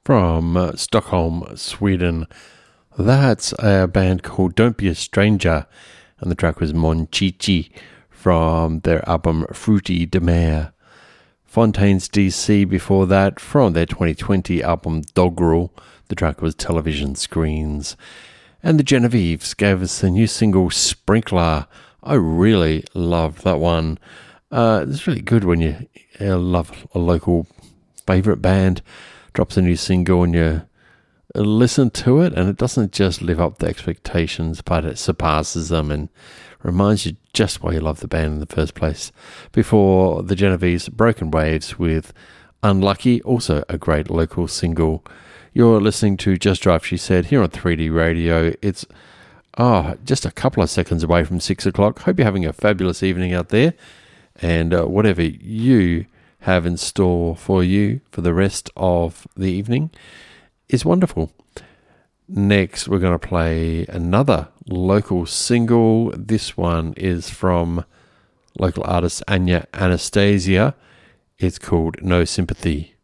from Stockholm, Sweden. That's a band called Don't Be a Stranger, and the track was Mon Chichi from their album Fruity de Mer. Fontaines DC before that, from their 2020 album Doggerel, the track was Television Screens. And the Genevieves gave us the new single Sprinkler. I really love that one. It's really good when you love a local favourite band, drops a new single and you listen to it, and it doesn't just live up to expectations, but it surpasses them and reminds you just why you love the band in the first place. Before the Genevieves, Broken Waves with Unlucky, also a great local single. You're listening to Just Drive, She Said, here on 3D Radio. It's just a couple of seconds away from 6 o'clock. Hope you're having a fabulous evening out there, and whatever you have in store for you for the rest of the evening is wonderful. Next, we're going to play another local single. This one is from local artist Anya Anastasia. It's called No Sympathy.